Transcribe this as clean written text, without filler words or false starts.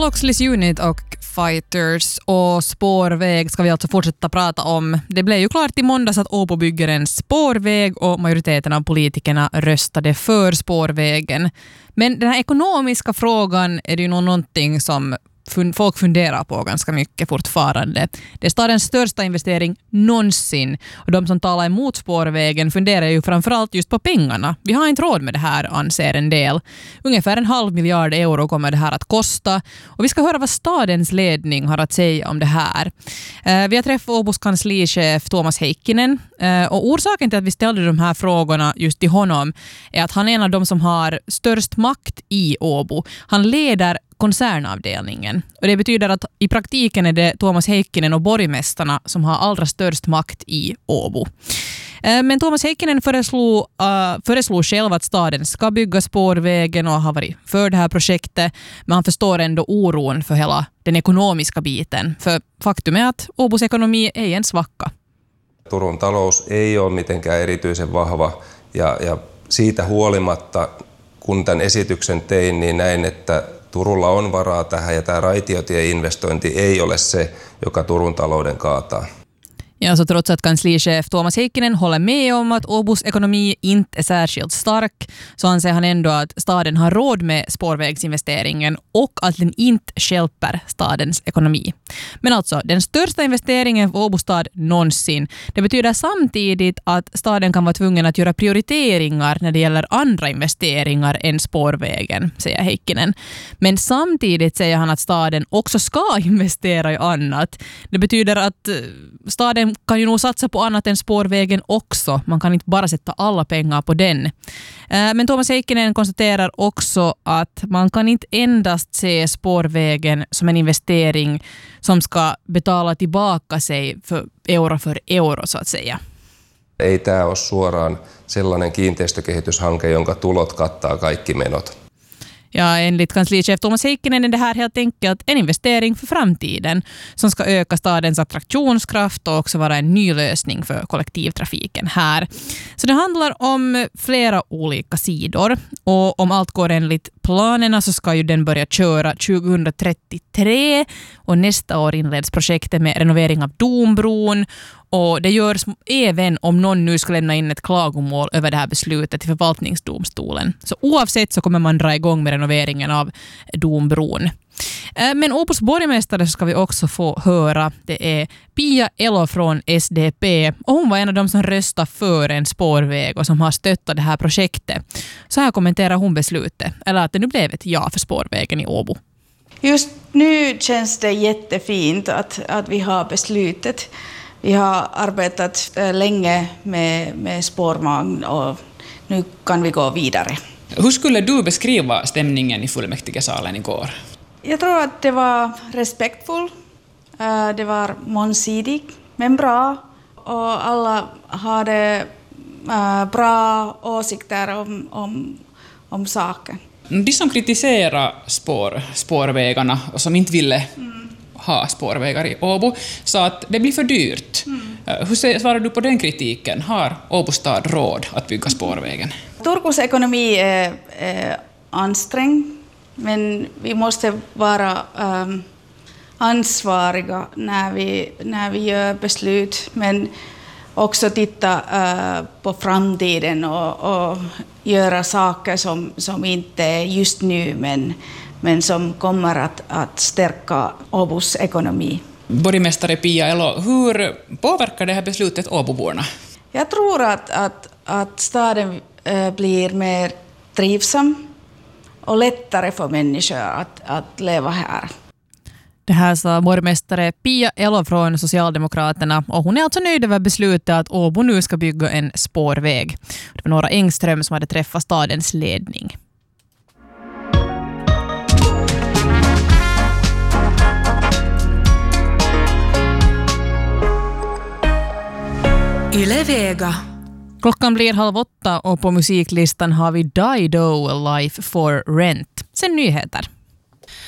Loxleys Unit och Fighters och spårväg ska vi alltså fortsätta prata om. Det blev ju klart i måndags att Åbo bygger en spårväg och majoriteten av politikerna röstade för spårvägen. Men den här ekonomiska frågan är det ju någonting som folk funderar på ganska mycket fortfarande. Det är stadens största investering någonsin och de som talar emot spårvägen funderar ju framförallt just på pengarna. Vi har inte råd med det här, anser en del. Ungefär 0,5 miljard euro kommer det här att kosta och vi ska höra vad stadens ledning har att säga om det här. Vi har träffat Åbos kanslichef Tuomas Heikkinen och orsaken till att vi ställde de här frågorna just till honom är att han är en av de som har störst makt i Åbo. Han leder koncernavdelningen. Och det betyder att i praktiken är det Tuomas Heikkinen och borgmästarna som har allra störst makt i Åbo. Men Tuomas Heikkinen föreslog själv att staden ska bygga spårvägen och har varit för det här projektet. Men han förstår ändå oron för hela den ekonomiska biten. För faktum är att Åbos ekonomi är en svacka. Turun talous ei ole mitenkään erityisen vahva ja siitä huolimatta, kun tämän esityksen tein, niin näin, että Turulla on varaa tähän ja tämä raitiotieinvestointi ei ole se, joka Turun talouden kaataa. Ja, så trots att kanslichef Tuomas Heikkinen håller med om att Åbos ekonomi inte är särskilt stark så anser han ändå att staden har råd med spårvägsinvesteringen och att den inte stjälper stadens ekonomi. Men alltså, den största investeringen för Åbo stad någonsin. Det betyder samtidigt att staden kan vara tvungen att göra prioriteringar när det gäller andra investeringar än spårvägen, säger Heikkinen. Men samtidigt säger han att staden också ska investera i annat. Det betyder att staden kan ju nog satsa på annat än spårvägen också. Man kan inte bara sätta alla pengar på den. Men Tuomas Heikkinen konstaterar också att man kan inte endast se spårvägen som en investering som ska betala tillbaka sig för euro så att säga. Ei tämä ole suoraan sellainen kiinteistökehityshanke, jonka tulot kattaa kaikki menot. Ja, enligt kanslichef Tuomas Heikkinen är det här helt enkelt en investering för framtiden som ska öka stadens attraktionskraft och också vara en ny lösning för kollektivtrafiken här. Så det handlar om flera olika sidor och om allt går enligt planerna så ska ju den börja köra 2033 och nästa år inleds projektet med renovering av Dombron. Och det görs även om någon nu ska lämna in ett klagomål över det här beslutet till förvaltningsdomstolen. Så oavsett så kommer man dra igång med renoveringen av Dombron. Men Åbos borgmästare ska vi också få höra. Det är Pia Elo från SDP och hon var en av de som röstade för en spårväg och som har stöttat det här projektet. Så här kommenterar hon beslutet, eller att det nu blev ett ja för spårvägen i Åbo. Just nu känns det jättefint att vi har beslutet. Vi har arbetat länge med spårvagn och nu kan vi gå vidare. Hur skulle du beskriva stämningen i fullmäktigesalen igår? Jag tror att det var respektfull, det var mångsidigt men bra och alla hade bra åsikter om saken. De som kritiserar spårvägarna och som inte ville ha spårvägar i Åbo sa att det blir för dyrt. Hur svarar du på den kritiken? Har Åbo stad råd att bygga spårvägen? Turkus ekonomi är ansträngd, men vi måste vara ansvariga när vi gör beslut, men också titta på framtiden och göra saker som inte är just nu, men som kommer att stärka Åbos ekonomi. Borgmästare Pia Elo, hur påverkar det här beslutet Åboborna? Jag tror att staden blir mer trivsam och lättare för människor att leva här. Det här sa borgmästare Pia Elo från Socialdemokraterna och hon är alltså nöjd över beslutet att Åbo nu ska bygga en spårväg. Det var Nora Engström som hade träffat stadens ledning. Yle Vega. Klockan blir 7:30 och på musiklistan har vi Dido Life for Rent. Sen nyheter.